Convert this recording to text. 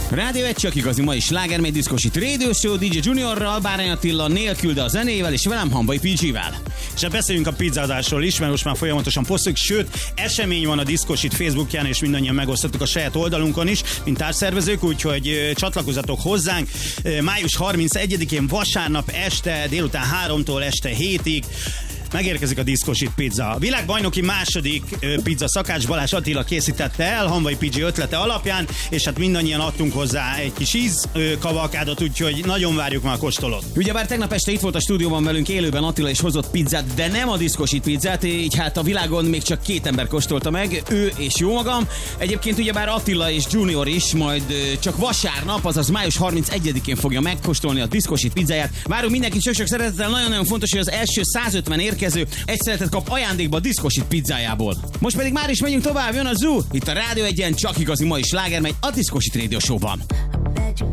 Rádió egy csak igazi mai sláger, mely diszkosít Radio Show, DJ Juniorral, Bárány Attila nélkül, de a zenével, és velem Hamvai PG-vel. És beszéljünk a pizzázásról is, mert most már folyamatosan posztoljuk, sőt, esemény van a Diszkosít Facebookján, és mindannyian megosztottuk a saját oldalunkon is, mint társszervezők, úgyhogy csatlakozzatok hozzánk. Május 31-én vasárnap este, délután 3-tól este 7-ig megérkezik a Diszkosít pizza. A világbajnoki második pizza Szakács Balázs Attila készítette el, Hamvai PG ötlete alapján, és hát mindannyian adtunk hozzá egy kis ízkavalkádot, úgyhogy nagyon várjuk már a kóstolót. Ugyebár tegnap este itt volt a stúdióban velünk élőben Attila, és hozott pizzát, de nem a Diszkosít pizzát, így hát a világon még csak 2 ember kóstolta meg, ő és jó magam. Egyébként ugyebár Attila és Junior is majd csak vasárnap, azaz május 31-én fogja megkóstolni a Diszkosít pizzáját. Várunk mindenkit sok-sok szeretettel, nagyon-nagyon fontos, hogy az első 150 érkező egy szeletet kap ajándékba a Diszkosít pizzájából. Most pedig már is megyünk tovább, jön a Zoo, itt a Rádió Egyen, csak igazi mai sláger, megy a Diszkosít Radio Show-ban.